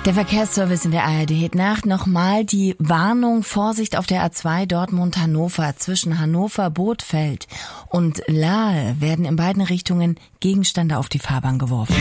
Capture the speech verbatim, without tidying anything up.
Der Verkehrsservice in der A R D hebt nach nochmal die Warnung Vorsicht auf der A zwei Dortmund-Hannover. Zwischen Hannover-Bothfeld und Lahe werden in beiden Richtungen Gegenstände auf die Fahrbahn geworfen.